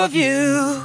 of you.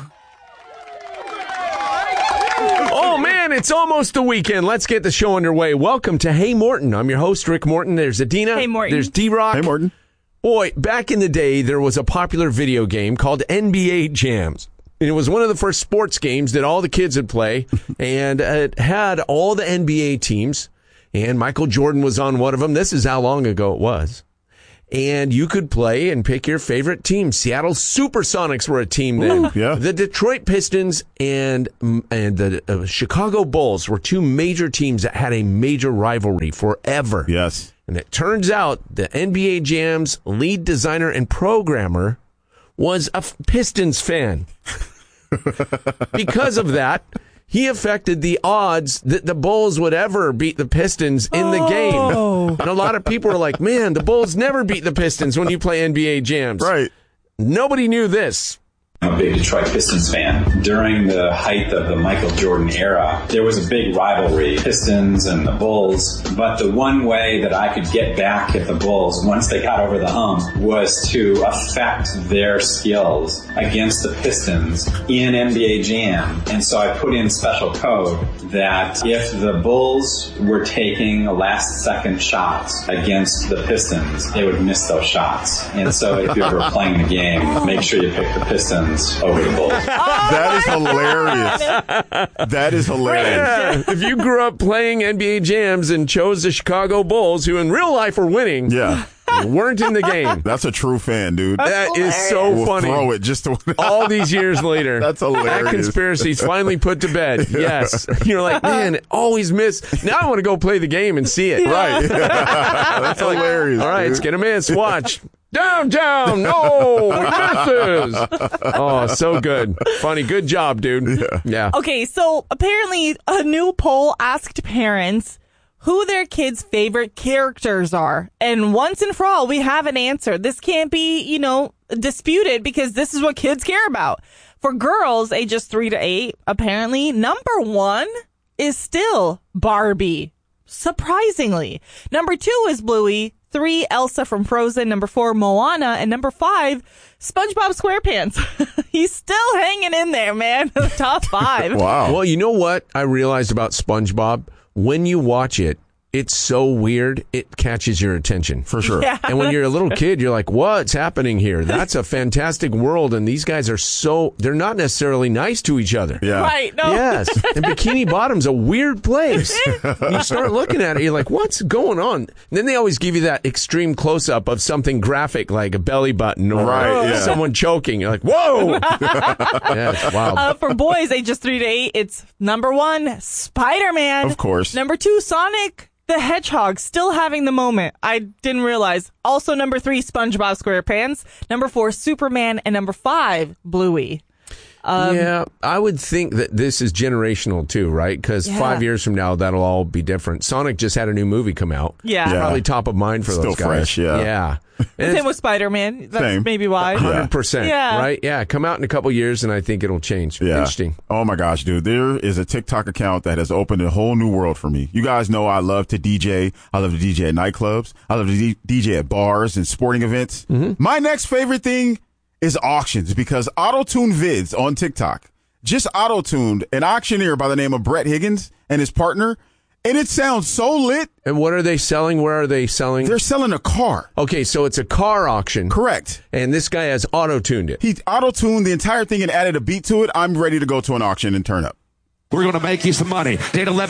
Oh, man, it's almost the weekend. Let's get the show underway. Welcome to Hey Morton. I'm your host, Rick Morton. There's Adina. Hey, Morton. There's D-Rock. Hey, Morton. Boy, back in the day, there was a popular video game called NBA Jams. And it was one of the first sports games that all the kids would play. And it had all the NBA teams. And Michael Jordan was on one of them. This is how long ago it was. And you could play and pick your favorite team. Seattle Supersonics were a team then. Ooh, yeah. The Detroit Pistons and the Chicago Bulls were two major teams that had a major rivalry forever. Yes. And it turns out the NBA Jam's lead designer and programmer was a Pistons fan. Because of that, he affected the odds that the Bulls would ever beat the Pistons in the game. And a lot of people are like, man, the Bulls never beat the Pistons when you play NBA Jams. Right. Nobody knew this. I'm a big Detroit Pistons fan. During the height of the Michael Jordan era, there was a big rivalry, Pistons and the Bulls. But the one way that I could get back at the Bulls once they got over the hump was to affect their skills against the Pistons in NBA Jam. And so I put in special code that if the Bulls were taking last-second shots against the Pistons, they would miss those shots. And so if you're ever playing the game, make sure you pick the Pistons over the Bulls. That is hilarious. That is hilarious. Yeah. If you grew up playing NBA Jams and chose the Chicago Bulls, who in real life were winning, Yeah. weren't in the game. That's a true fan, dude. That is so We'll funny. throw it just to All these years later. That's hilarious. That conspiracy's finally put to bed. Yes. You're like, man, always miss. Now I want to go play the game and see it. Right. That's hilarious. All right, dude. it's going to miss. Watch. Downtown. No, it misses. Oh, so good. Funny. Good job, dude. Yeah. Okay, so apparently a new poll asked parents who their kids' favorite characters are. And once and for all, we have an answer. This can't be, disputed because this is what kids care about. For girls ages 3 to 8, apparently, number 1 is still Barbie. Surprisingly. Number 2 is Bluey. 3, Elsa from Frozen. Number 4, Moana. And number 5, SpongeBob SquarePants. He's still hanging in there, man. Top 5. Wow. Well, you know what I realized about SpongeBob? When you watch it, it's so weird, it catches your attention. For sure. Yeah. And when you're a little kid, you're like, what's happening here? That's a fantastic world. And these guys are they're not necessarily nice to each other. Yeah. Right. No. Yes. And Bikini Bottom's a weird place. You start looking at it, you're like, what's going on? And then they always give you that extreme close-up of something graphic like a belly button or Right, yeah. someone choking. You're like, whoa! Yeah, it's wild. For boys ages 3 to 8, it's number 1, Spider-Man. Of course. Number 2, Sonic the Hedgehog, still having the moment. I didn't realize. Also, number 3, SpongeBob SquarePants. Number 4, Superman. And number 5, Bluey. Yeah, I would think that this is generational too, right? Because 5 years from now, that'll all be different. Sonic just had a new movie come out. Yeah. Yeah. Probably top of mind for Still those guys. fresh, yeah. Yeah. And Same with Spider-Man. That's Same. maybe why. 100%, Yeah. right? Yeah, come out in a couple years, and I think it'll change. Yeah. Interesting. Oh my gosh, dude. There is a TikTok account that has opened a whole new world for me. You guys know I love to DJ. I love to DJ at nightclubs. I love to DJ at bars and sporting events. Mm-hmm. My next favorite thing is auctions because auto-tune vids on TikTok just auto-tuned an auctioneer by the name of Brett Higgins and his partner. And it sounds so lit. And what are they selling? Where are they selling? They're selling a car. Okay, so it's a car auction. Correct. And this guy has auto-tuned it. He auto-tuned the entire thing and added a beat to it. I'm ready to go to an auction and turn up. We're going to make you some money. Date 11.